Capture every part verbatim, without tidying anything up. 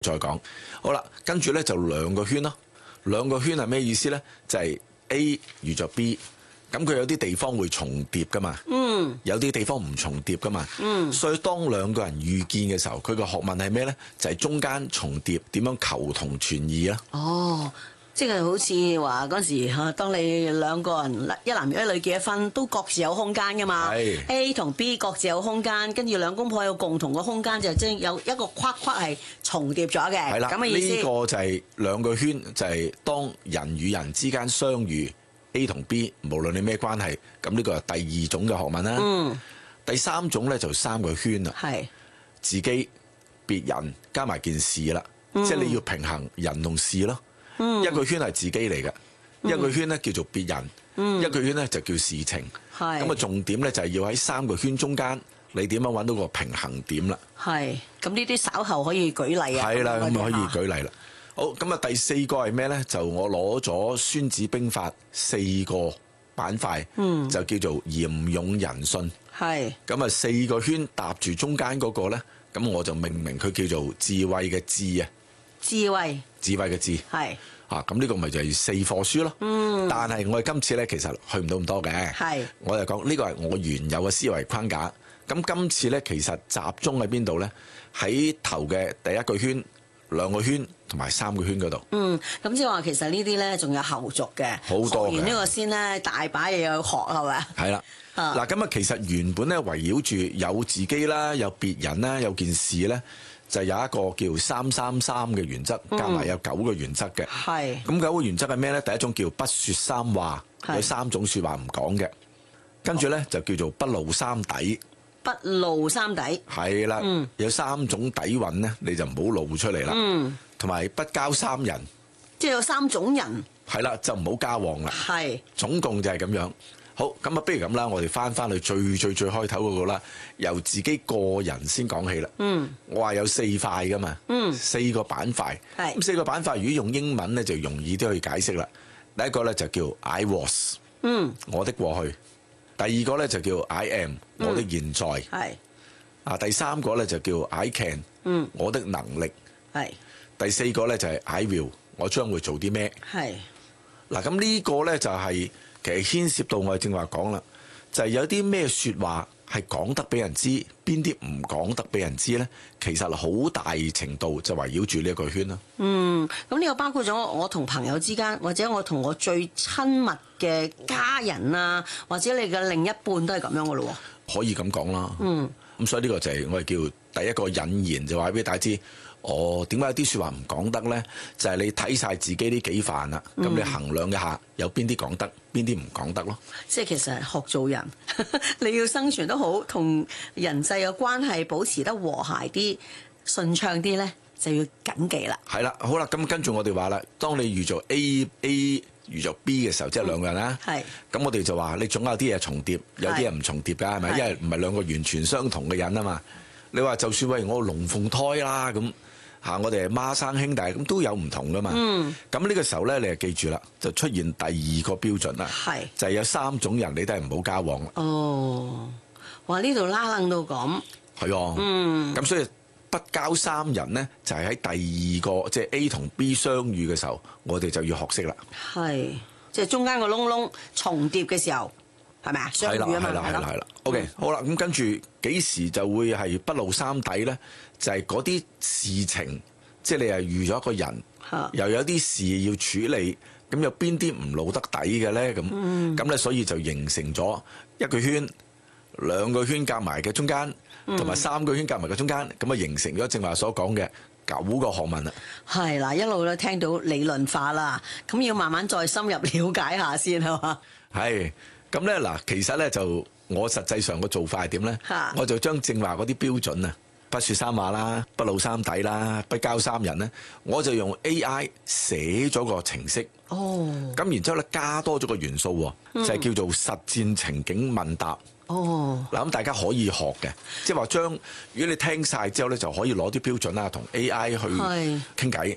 再講。好啦，跟住咧就兩個圈咯。兩個圈係咩意思咧？就係、是、A 遇着 B， 咁佢有啲地方會重疊噶嘛。嗯。有啲地方唔重疊噶嘛。嗯。所以當兩個人遇見嘅時候，佢個學問係咩咧？就係、是、中間重疊點樣求同存異啦。 哦。即係好似話嗰時嚇，當你兩個人一男一女結咗婚，都各自有空間噶嘛。A 同 B 各自有空間，跟住兩公婆有共同嘅空間，就即係有一個框框係重疊咗嘅。係啦，咁嘅意思。呢個就係兩個圈，就係、是、當人與人之間相遇 ，A 同 B， 無論你咩關係，咁呢個係第二種嘅學問啦。嗯。第三種咧就三個圈啦。係。自己、別人加埋件事啦，嗯、即係你要平衡人同事咯。嗯、一個圈係自己嚟嘅，嗯、一個圈咧叫做別人，嗯、一個圈咧就叫事情。咁啊，重點咧就係要喺三個圈中間，你點樣揾到個平衡點啦？係，咁呢啲稍後可以舉例啊。係啦，咁啊可以舉例啦。好，咁啊第四個係咩咧？就我攞咗《孫子兵法》四個板塊，嗯、就叫做嚴勇仁信。係。咁啊四個圈搭住中間嗰個咧，咁我就命名佢叫做智慧嘅智啊。智慧。智慧嘅智。係。啊，咁呢個咪就係四課書咯。嗯。但係我哋今次咧，其實去唔到咁多嘅。係。我就講呢個係我原有嘅思維框架。咁今次咧，其實集中喺邊度咧？喺頭嘅第一個圈、兩個圈同埋三個圈嗰度。嗯。咁即係話，其實呢啲咧仲有後續嘅。好多嘅。學完呢個先咧，大把嘢要學係咪？係啦。嗱，咁啊，其實原本咧圍繞住有自己啦，有別人啦，有件事咧。就有一個叫三三三嘅原則，加埋有九個原則嘅。係、嗯。咁九個原則係咩咧？第一種叫不說三話，有三種說話唔講嘅。跟住咧就叫做不露三底。不露三底。係啦。嗯。有三種底蘊咧，你就唔好露出嚟啦。嗯。同埋不交三人。即係有三種人。係啦，就唔好交往啦。係。總共就係咁樣。好，咁啊，不如咁啦，我哋翻翻去最最最開頭嗰個啦，由自己個人先講起啦。嗯，我話有四塊噶嘛，嗯，四個板塊。係咁四個板塊，如果用英文咧就容易啲去解釋啦。第一個咧就叫 I was， 嗯，我的過去。第二個咧就叫 I am， 我的現在。係啊，第三個咧就叫 I can， 嗯，我的能力。係第四個咧就係 I will， 我將會做啲咩？係嗱，咁呢個咧就係。其實牽涉到我哋正話講啦，就係、是、有啲咩説話係講得俾人知，邊啲唔講得俾人知咧？其實好大程度就圍繞住呢一個圈啦。嗯，咁呢個包括咗我同朋友之間，或者我同我最親密嘅家人啊，或者你嘅另一半都係咁樣嘅咯。可以咁講啦。嗯，咁所以呢個就係我哋叫第一個引言，就話俾大家知。哦，點解有啲説話唔講得咧？就係、是、你睇晒自己呢幾範啦，咁、嗯、你衡量一下，有邊啲講得，邊啲唔講得咯。即係其實係學做人，你要生存得好，同人際嘅關係保持得和諧啲、順暢啲咧，就要謹記啦。係啦，好啦，咁跟住我哋話啦，當你遇做 A A 遇做 B 嘅時候，即係兩個人啦。係、嗯。咁我哋就話，你總有啲嘢重疊，有啲嘢唔重疊㗎，係咪？因為唔係兩個完全相同嘅人啊嘛。你話就算喂我龍鳳胎啦咁。嚇！我哋係孖生兄弟，咁都有唔同噶嘛。嗯。咁呢個時候咧，你就記住啦，就出現第二個標準啦。係。就係有三種人，你都係唔好交往。哦。哇！呢度拉楞到咁。係啊。嗯。咁所以不交三人咧，就係喺第二個即係 A 同 B 相遇嘅時候，我哋就要學識啦。係。即係中間個窿窿重疊嘅時候，係咪啊？相遇啊嘛。係啦，係啦，係啦，係啦。OK，好啦，咁跟住幾時就會係不露三底咧？就係嗰啲事情，即係你係遇咗一個人，又有啲事要處理，咁有邊啲唔露得底嘅咧？咁咁咧，所以就形成咗一個圈、兩個圈夾埋嘅中間，同埋三個圈夾埋嘅中間，咁啊形成咗正話所講嘅九個學問啦。係嗱，一路都聽到理論化啦，咁要慢慢再深入了解下先係嘛？係咁咧嗱，其實咧就我實際上個做法係點咧？我就將正話嗰啲標準啊。不說三話啦，不露三底啦，不交三人咧，我就用 A I 寫咗個程式。哦，咁然之後咧加多咗個元素，嗯、就係叫做實戰情景問答。哦，嗱咁大家可以學嘅，即係話將如果你聽晒之後咧，就可以攞啲標準啦，同 A I 去傾偈。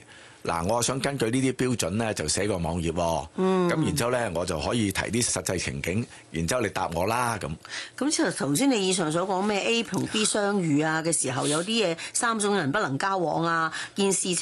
嗱，我想根據呢啲標準咧，就寫個網頁喎。嗯。咁然之後咧，我就可以提啲實際情景，然之後你答我啦咁。 咁即係頭先你以上所講咩 A 同 B 相遇啊嘅時候，有啲嘢三種人不能交往啊，件事情